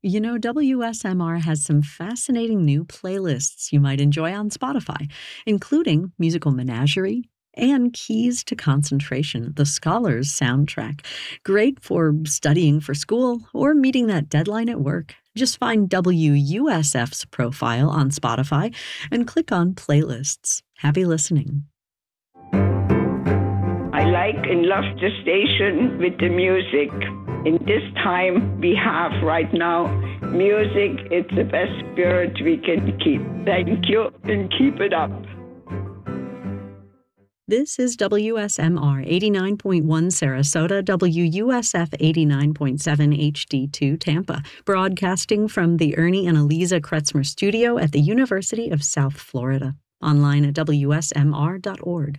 WSMR has some fascinating new playlists you might enjoy on Spotify, including Musical Menagerie and Keys to Concentration, the Scholar's soundtrack. Great for studying for school or meeting that deadline at work. Just find WUSF's profile on Spotify and click on Playlists. Happy listening. I like and love the station with the music. In this time we have right now, music is the best spirit we can keep. Thank you and keep it up. This is WSMR 89.1 Sarasota, WUSF 89.7 HD2 Tampa, broadcasting from the Ernie and Eliza Kretzmer studio at the University of South Florida. Online at WSMR.org.